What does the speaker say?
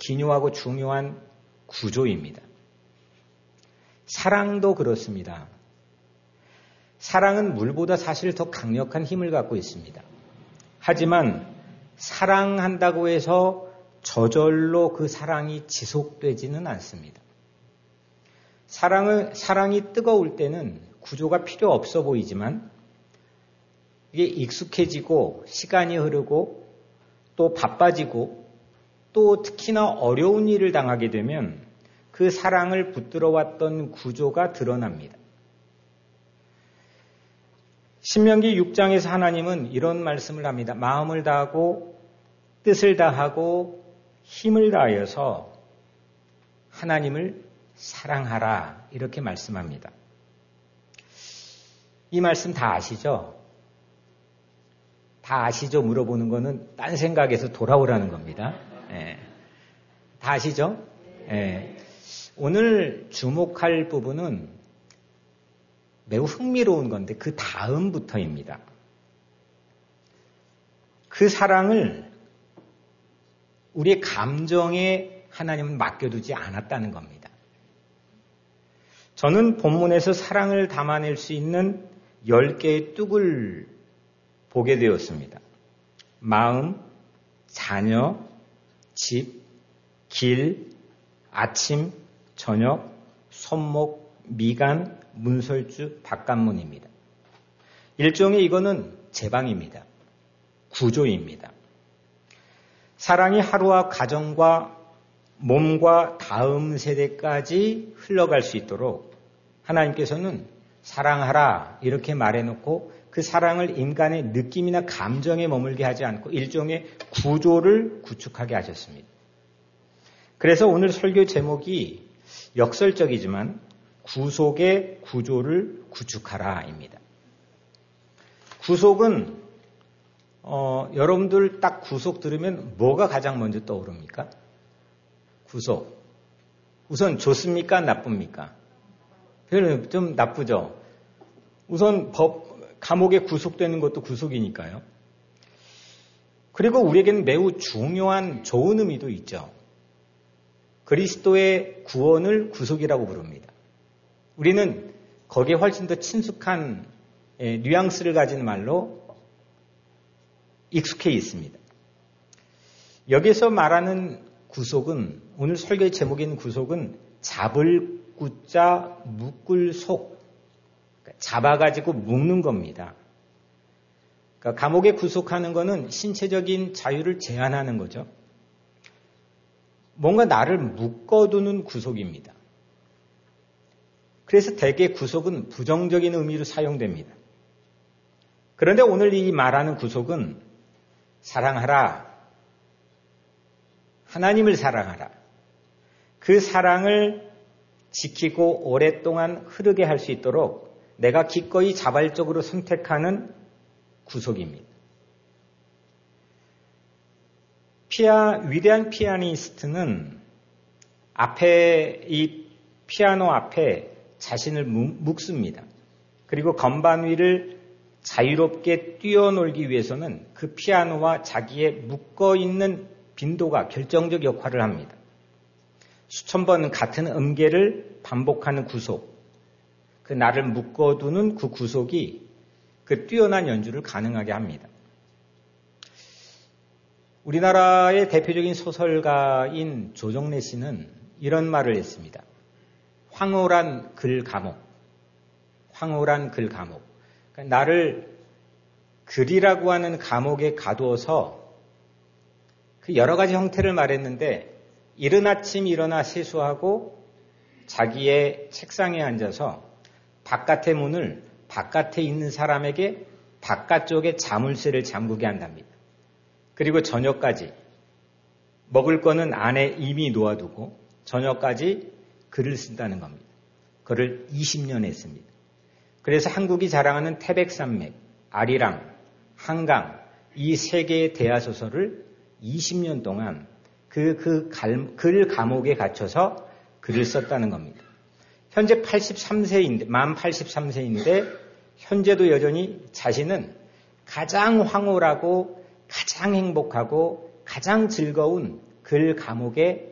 기묘하고 중요한 구조입니다. 사랑도 그렇습니다. 사랑은 물보다 사실 더 강력한 힘을 갖고 있습니다. 하지만 사랑한다고 해서 저절로 그 사랑이 지속되지는 않습니다. 사랑이 뜨거울 때는 구조가 필요 없어 보이지만 이게 익숙해지고 시간이 흐르고 또 바빠지고 또 특히나 어려운 일을 당하게 되면 그 사랑을 붙들어왔던 구조가 드러납니다. 신명기 6장에서 하나님은 이런 말씀을 합니다. 마음을 다하고 뜻을 다하고 힘을 다하여서 하나님을 사랑하라 이렇게 말씀합니다. 이 말씀 다 아시죠? 다 아시죠? 물어보는 거는 딴 생각에서 돌아오라는 겁니다. 예. 다 아시죠? 예. 오늘 주목할 부분은 매우 흥미로운 건데 그 다음부터입니다. 그 사랑을 우리의 감정에 하나님은 맡겨두지 않았다는 겁니다. 저는 본문에서 사랑을 담아낼 수 있는 10개의 뚝을 보게 되었습니다. 마음, 자녀, 집, 길, 아침, 저녁, 손목, 미간, 문설주, 바깥문입니다. 일종의 이거는 제방입니다. 구조입니다. 사랑이 하루와 가정과 몸과 다음 세대까지 흘러갈 수 있도록 하나님께서는 사랑하라 이렇게 말해놓고 그 사랑을 인간의 느낌이나 감정에 머물게 하지 않고 일종의 구조를 구축하게 하셨습니다. 그래서 오늘 설교 제목이 역설적이지만 구속의 구조를 구축하라입니다. 구속은 여러분들 딱 구속 들으면 뭐가 가장 먼저 떠오릅니까? 구속. 우선 좋습니까? 나쁩니까? 별로 좀 나쁘죠. 우선 감옥에 구속되는 것도 구속이니까요. 그리고 우리에게는 매우 중요한 좋은 의미도 있죠. 그리스도의 구원을 구속이라고 부릅니다. 우리는 거기에 훨씬 더 친숙한 뉘앙스를 가진 말로 익숙해 있습니다. 여기서 말하는 구속은 오늘 설교의 제목에 있는 구속은 잡을 구자 묶을 속 잡아가지고 묶는 겁니다. 그러니까 감옥에 구속하는 것은 신체적인 자유를 제한하는 거죠. 뭔가 나를 묶어두는 구속입니다. 그래서 대개 구속은 부정적인 의미로 사용됩니다. 그런데 오늘 이 말하는 구속은 사랑하라. 하나님을 사랑하라. 그 사랑을 지키고 오랫동안 흐르게 할 수 있도록 내가 기꺼이 자발적으로 선택하는 구속입니다. 위대한 피아니스트는 이 피아노 앞에 자신을 묶습니다. 그리고 건반 위를 자유롭게 뛰어놀기 위해서는 그 피아노와 자기의 묶어있는 빈도가 결정적 역할을 합니다. 수천 번 같은 음계를 반복하는 구속, 그 나를 묶어두는 그 구속이 그 뛰어난 연주를 가능하게 합니다. 우리나라의 대표적인 소설가인 조정래 씨는 이런 말을 했습니다. 황홀한 글 감옥. 황홀한 글 감옥. 그러니까 나를 글이라고 하는 감옥에 가두어서 그 여러 가지 형태를 말했는데 이른 아침 일어나 세수하고 자기의 책상에 앉아서 바깥의 문을 바깥에 있는 사람에게 바깥쪽에 자물쇠를 잠그게 한답니다. 그리고 저녁까지 먹을 거는 안에 이미 놓아두고 저녁까지 글을 쓴다는 겁니다. 그를 20년 했습니다. 그래서 한국이 자랑하는 태백산맥, 아리랑, 한강 이 세 개의 대하소설을 20년 동안 글 감옥에 갇혀서 글을 썼다는 겁니다. 현재 만 83세인데 현재도 여전히 자신은 가장 황홀하고 가장 행복하고 가장 즐거운 글 감옥에